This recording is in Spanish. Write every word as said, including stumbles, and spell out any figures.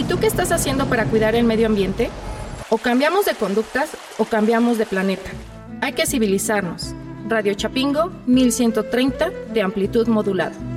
¿Y tú qué estás haciendo para cuidar el medio ambiente? O cambiamos de conductas o cambiamos de planeta. Hay que civilizarnos. Radio Chapingo, mil ciento treinta de amplitud modulada.